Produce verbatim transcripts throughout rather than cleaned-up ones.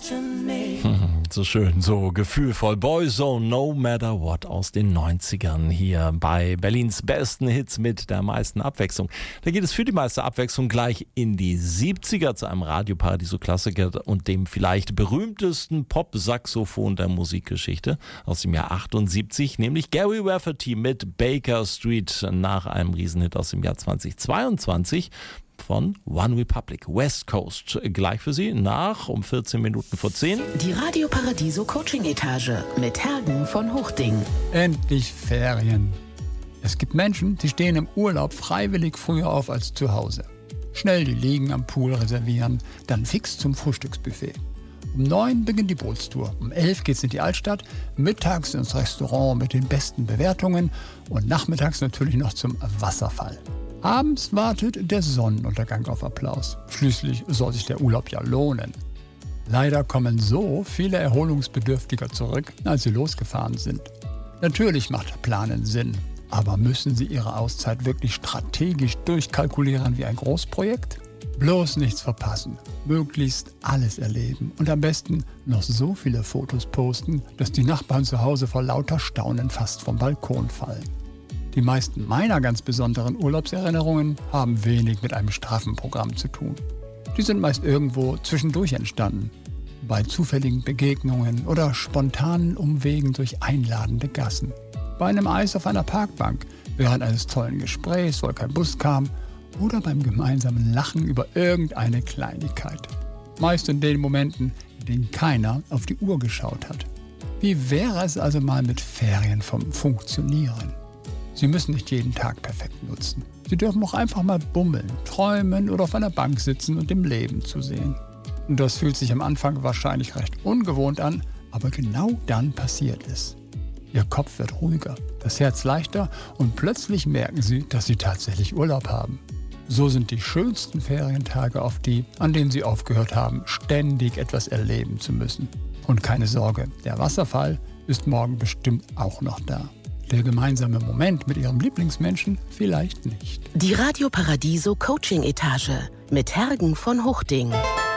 So schön, so gefühlvoll. Boyzone, No Matter What aus den neunzigern hier bei Berlins besten Hits mit der meisten Abwechslung. Da geht es für die meiste Abwechslung gleich in die siebziger zu einem Radioparadiso-Klassiker und dem vielleicht berühmtesten Pop-Saxophon der Musikgeschichte aus dem Jahr achtundsiebzig, nämlich Gary Rafferty mit Baker Street nach einem Riesenhit aus dem Jahr zweitausendzweiundzwanzig. Von One Republic, West Coast. Gleich für Sie nach um vierzehn Minuten vor zehn. Die Radio Paradiso Coaching Etage mit Hergen von Hochding. Endlich Ferien. Es gibt Menschen, die stehen im Urlaub freiwillig früher auf als zu Hause. Schnell die Liegen am Pool reservieren, dann fix zum Frühstücksbuffet. Um neun beginnt die Bootstour, um elf geht's in die Altstadt, mittags ins Restaurant mit den besten Bewertungen und nachmittags natürlich noch zum Wasserfall. Abends wartet der Sonnenuntergang auf Applaus. Schließlich soll sich der Urlaub ja lohnen. Leider kommen so viele Erholungsbedürftiger zurück, als sie losgefahren sind. Natürlich macht Planen Sinn, aber müssen Sie Ihre Auszeit wirklich strategisch durchkalkulieren wie ein Großprojekt? Bloß nichts verpassen, möglichst alles erleben und am besten noch so viele Fotos posten, dass die Nachbarn zu Hause vor lauter Staunen fast vom Balkon fallen. Die meisten meiner ganz besonderen Urlaubserinnerungen haben wenig mit einem straffen Programm zu tun. Die sind meist irgendwo zwischendurch entstanden, bei zufälligen Begegnungen oder spontanen Umwegen durch einladende Gassen. Bei einem Eis auf einer Parkbank, während eines tollen Gesprächs, weil kein Bus kam, oder beim gemeinsamen Lachen über irgendeine Kleinigkeit. Meist in den Momenten, in denen keiner auf die Uhr geschaut hat. Wie wäre es also mal mit Ferien vom Funktionieren? Sie müssen nicht jeden Tag perfekt nutzen. Sie dürfen auch einfach mal bummeln, träumen oder auf einer Bank sitzen und dem Leben zusehen. Und das fühlt sich am Anfang wahrscheinlich recht ungewohnt an, aber genau dann passiert es. Ihr Kopf wird ruhiger, das Herz leichter und plötzlich merken Sie, dass Sie tatsächlich Urlaub haben. So sind die schönsten Ferientage auf die, an denen Sie aufgehört haben, ständig etwas erleben zu müssen. Und keine Sorge, der Wasserfall ist morgen bestimmt auch noch da. Der gemeinsame Moment mit Ihrem Lieblingsmenschen vielleicht nicht. Die Radio Paradiso Coaching Etage mit Hergen von Hochding.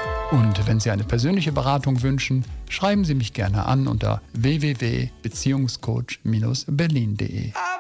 Und wenn Sie eine persönliche Beratung wünschen, schreiben Sie mich gerne an unter w w w punkt beziehungscoach Bindestrich berlin punkt de.